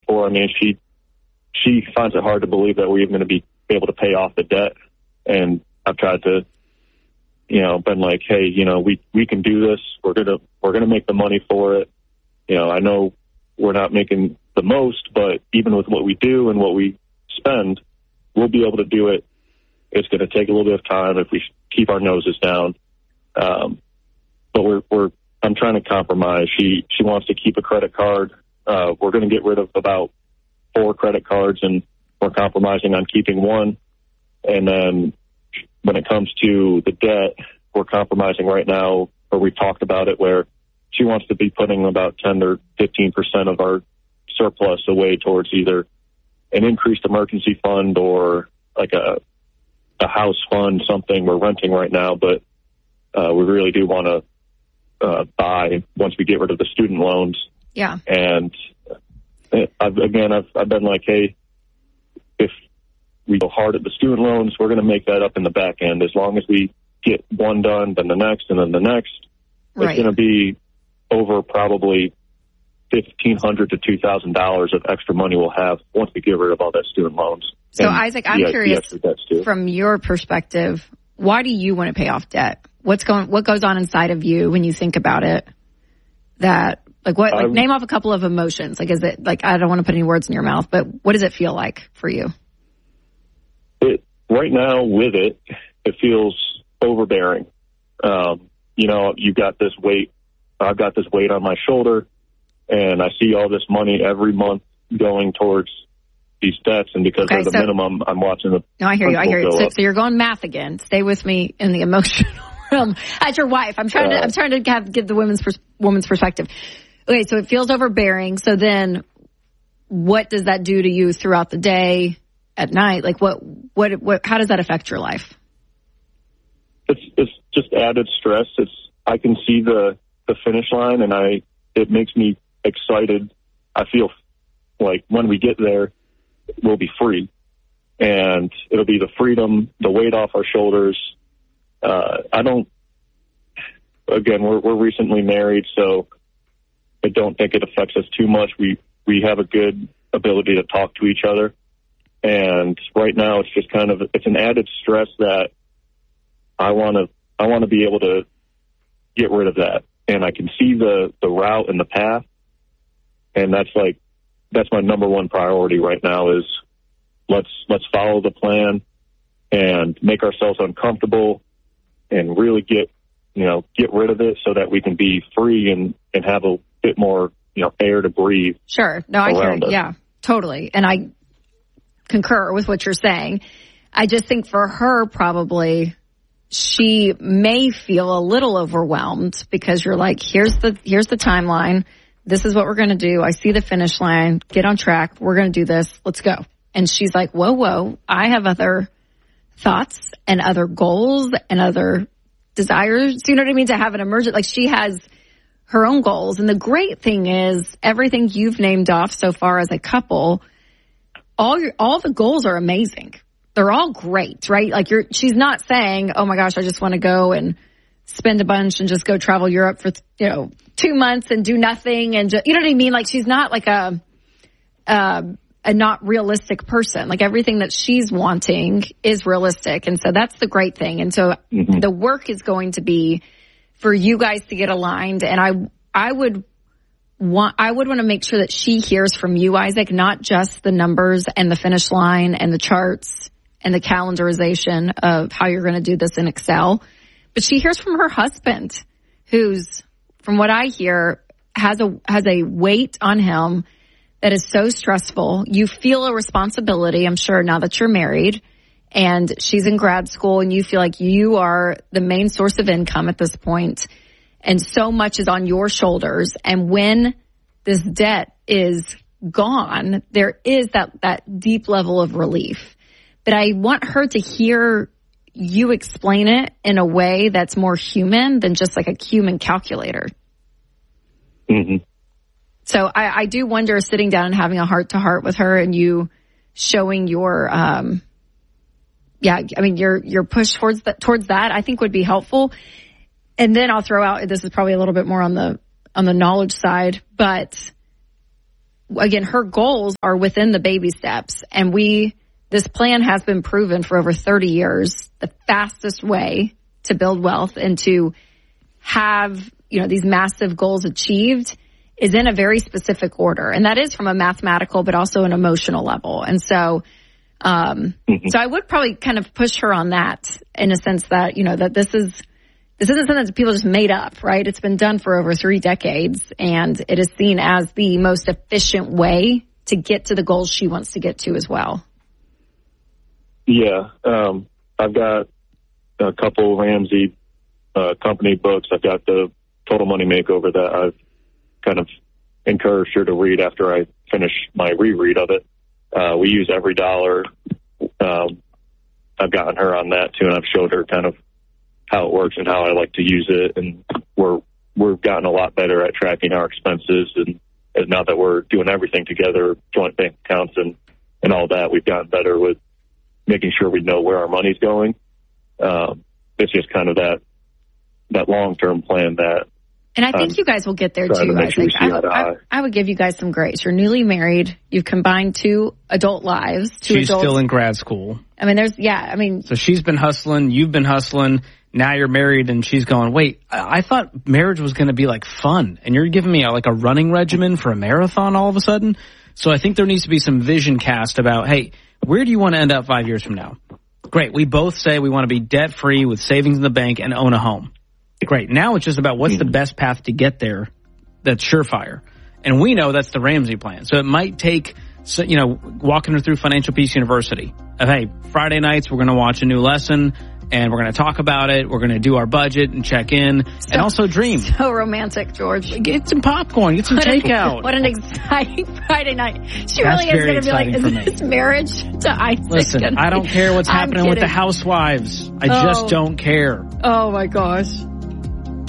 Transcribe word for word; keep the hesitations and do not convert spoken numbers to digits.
for. I mean, she she finds it hard to believe that we're even going to be able to pay off the debt. And I've tried to, you know, been like, hey, you know, we, we can do this. We're gonna we're gonna make the money for it. You know, I know we're not making the most, but even with what we do and what we spend, we'll be able to do it. It's going to take a little bit of time if we keep our noses down. Um, but we're we're I'm trying to compromise. She she wants to keep a credit card. Uh, we're going to get rid of about four credit cards, and we're compromising on keeping one. And then when it comes to the debt, we're compromising right now, or we've talked about it, where she wants to be putting about ten or fifteen percent of our surplus away towards either an increased emergency fund or like a a house fund, something we're renting right now. But uh, we really do want to uh, buy once we get rid of the student loans. Yeah. And I've, again, I've, I've been like, hey, if we go hard at the student loans, we're going to make that up in the back end. As long as we get one done, then the next, and then the next, right. It's going to be over probably fifteen hundred to two thousand dollars of extra money we'll have once we get rid of all that student loans. So, Isaac, I'm the, curious, the from your perspective, why do you want to pay off debt? What's going? What goes on inside of you when you think about it? That, like, what? Like, name off a couple of emotions. Like, is it like, I don't want to put any words in your mouth, but what does it feel like for you? It, right now, with it, it feels overbearing. Um, you know, you've got this weight. I've got this weight on my shoulder, and I see all this money every month going towards these debts, and because okay, of the so, minimum, I'm watching the. No, I hear you. I hear you. So, so you're going math again. Stay with me in the emotional realm. As your wife, I'm trying uh, to. I'm trying to have, give the women's pers- woman's perspective. Okay, so it feels overbearing. So then, what does that do to you throughout the day, at night? Like, what, what, what? How does that affect your life? It's it's just added stress. It's I can see the the finish line, and I it makes me excited. I feel like when we get there, we'll be free, and it'll be the freedom, the weight off our shoulders. Uh, I don't. Again, we're we're recently married, so I don't think it affects us too much. We we have a good ability to talk to each other, and right now it's just kind of it's an added stress that I want to I want to be able to get rid of that, and I can see the the route and the path, and that's like that's my number one priority right now is let's let's follow the plan and make ourselves uncomfortable and really get you know get rid of it so that we can be free and and have a bit more you know air to breathe. Sure, no, I hear it. Yeah, totally, and I concur with what you're saying. I just think for her probably she may feel a little overwhelmed because you're like, here's the here's the timeline. This is what we're going to do. I see the finish line. Get on track. We're going to do this. Let's go. And she's like, whoa, whoa. I have other thoughts and other goals and other desires. You know what I mean? To have an emergent, like she has her own goals. And the great thing is everything you've named off so far as a couple, all your, all the goals are amazing. They're all great, right? Like you're, she's not saying, oh my gosh, I just want to go and spend a bunch and just go travel Europe for, you know, two months and do nothing. And just, you know what I mean? Like she's not like a, uh, a not realistic person. Like everything that she's wanting is realistic. And so that's the great thing. And so mm-hmm. the work is going to be for you guys to get aligned. And I, I would want, I would want to make sure that she hears from you, Isaac, not just the numbers and the finish line and the charts and the calendarization of how you're going to do this in Excel. But she hears from her husband, who's, from what I hear, has a has a weight on him that is so stressful. You feel a responsibility, I'm sure, now that you're married, and she's in grad school, and you feel like you are the main source of income at this point, and so much is on your shoulders. And when this debt is gone, there is that that deep level of relief. But I want her to hear you explain it in a way that's more human than just like a human calculator. Mm-hmm. So I, I do wonder, sitting down and having a heart-to-heart with her and you showing your, um, yeah, I mean, your your push towards that, towards that, I think would be helpful. And then I'll throw out, this is probably a little bit more on the on the knowledge side, but again, her goals are within the baby steps. And we, this plan has been proven for over thirty years, the fastest way to build wealth and to have, you know, these massive goals achieved is in a very specific order. And that is from a mathematical, but also an emotional level. And so, um, mm-hmm. so I would probably kind of push her on that in a sense that, you know, that this is, this isn't something that people just made up, right? It's been done for over three decades and it is seen as the most efficient way to get to the goals she wants to get to as well. Yeah. Um, I've got a couple Ramsey uh, company books. I've got the Total Money Makeover that I've kind of encouraged her to read after I finish my reread of it. Uh, we use Every Dollar. Um, I've gotten her on that too, and I've showed her kind of how it works and how I like to use it. And we're, we've gotten a lot better at tracking our expenses. And, and now that we're doing everything together, joint bank accounts and, and all that, we've gotten better with making sure we know where our money's going. Um, it's just kind of that, that long-term plan that, and I think um, you guys will get there too. To I think I, I, I would give you guys some grace. You're newly married. You've combined two adult lives. Two She's adults. Still in grad school. I mean, there's, yeah, I mean. So she's been hustling. You've been hustling. Now you're married and she's going, wait, I, I thought marriage was going to be like fun. And you're giving me a, like a running regimen for a marathon all of a sudden. So I think there needs to be some vision cast about, hey, where do you want to end up five years from now? Great. We both say we want to be debt free with savings in the bank and own a home. Great. Now it's just about what's the best path to get there that's surefire. And we know that's the Ramsey plan. So it might take, so, you know, walking her through Financial Peace University. Of, hey, Friday nights we're going to watch a new lesson and we're going to talk about it. We're going to do our budget and check in so, and also dream. So romantic, George. Get some popcorn. Get some what takeout. An, what an exciting Friday night. She that's really is going to be like, is this marriage to Isaac? Listen, I don't care what's happening with the housewives. I oh. just don't care. Oh, my gosh.